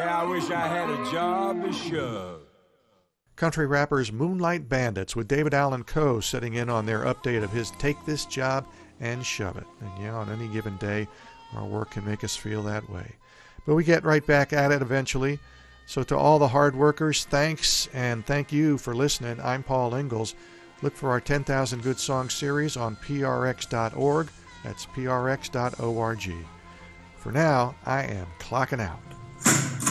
Yeah, I wish I had a job to shove. Country rappers Moonlight Bandits with David Allan Coe sitting in on their update of his Take This Job and Shove It. And yeah, on any given day, our work can make us feel that way. But we get right back at it eventually. So to all the hard workers, thanks, and thank you for listening. I'm Paul Ingalls. Look for our 10,000 Good Songs series on prx.org. That's prx.org. For now, I am clocking out.